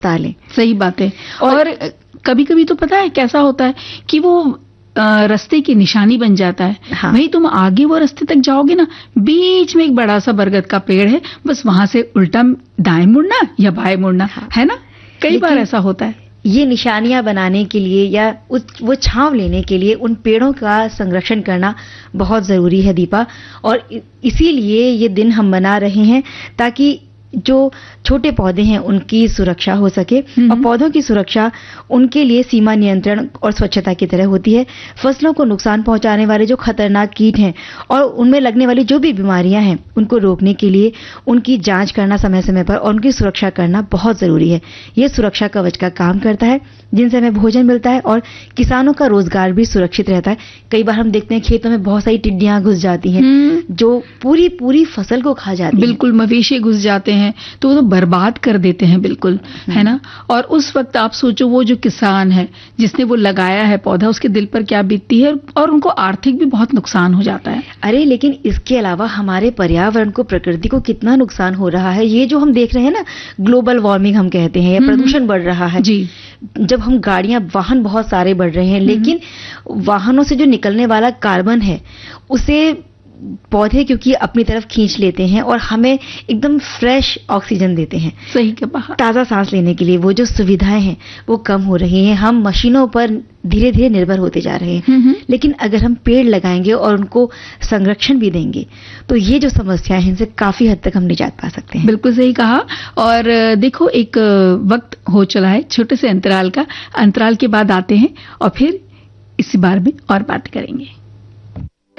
तालें। सही बात है। और कभी कभी तो पता है कैसा होता है कि वो रास्ते की निशानी बन जाता है। हाँ। भाई तुम आगे वो रास्ते तक जाओगे ना, बीच में एक बड़ा सा बरगद का पेड़ है, बस वहां से उल्टा दाएं मुड़ना या बाएं मुड़ना। हाँ। है ना, कई बार ऐसा होता है। ये निशानियां बनाने के लिए या वो छांव लेने के लिए उन पेड़ों का संरक्षण करना बहुत जरूरी है दीपा। और इसीलिए ये दिन हम मना रहे हैं ताकि जो छोटे पौधे हैं उनकी सुरक्षा हो सके। और पौधों की सुरक्षा उनके लिए सीमा नियंत्रण और स्वच्छता की तरह होती है। फसलों को नुकसान पहुंचाने वाले जो खतरनाक कीट हैं और उनमें लगने वाली जो भी बीमारियां हैं उनको रोकने के लिए उनकी जांच करना समय समय पर और उनकी सुरक्षा करना बहुत जरूरी है। ये सुरक्षा कवच का काम करता है, जिनसे हमें भोजन मिलता है और किसानों का रोजगार भी सुरक्षित रहता है। कई बार हम देखते हैं खेतों में बहुत सारी टिड्डियां घुस जाती हैं जो पूरी फसल को खा जाती हैं। बिल्कुल, मवेशी घुस जाते हैं तो वो तो बर्बाद कर देते हैं बिल्कुल, है ना। और उस वक्त आप सोचो वो जो किसान है जिसने वो लगाया है पौधा, उसके दिल पर क्या बीतती है और उनको आर्थिक भी बहुत नुकसान हो जाता है। अरे लेकिन इसके अलावा हमारे पर्यावरण को, प्रकृति को कितना नुकसान हो रहा है। ये जो हम देख रहे हैं ना, ग्लोबल वार्मिंग हम कहते हैं, या प्रदूषण बढ़ रहा है जी। जब हम वाहन बहुत सारे बढ़ रहे हैं, लेकिन वाहनों से जो निकलने वाला कार्बन है उसे पौधे क्योंकि अपनी तरफ खींच लेते हैं और हमें एकदम फ्रेश ऑक्सीजन देते हैं। सही कहा। ताजा सांस लेने के लिए वो जो सुविधाएं हैं वो कम हो रही हैं। हम मशीनों पर धीरे धीरे निर्भर होते जा रहे हैं। लेकिन अगर हम पेड़ लगाएंगे और उनको संरक्षण भी देंगे तो ये जो समस्याएं हैं इनसे काफी हद तक हम निजात पा सकते हैं। बिल्कुल सही कहा। और देखो, एक वक्त हो चला है छोटे से अंतराल का। अंतराल के बाद आते हैं और फिर इसी बारे में और बात करेंगे।